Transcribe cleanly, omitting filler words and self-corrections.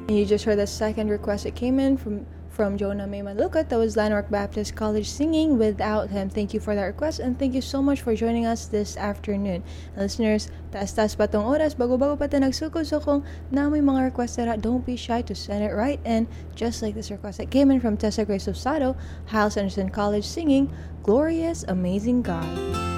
And you just heard the second request that came in from Jonah May Manlukat. That was Landmark Baptist College singing Without Him. Thank you for that request and thank you so much for joining us this afternoon. And listeners, taas-taas pa tong oras, bago-bago pa tayo nagsuko-sukong na may mga request na don't be shy to send it right in. Just like this request that came in from Tessa Grace Osado, Hyles Anderson College singing Glorious Amazing God.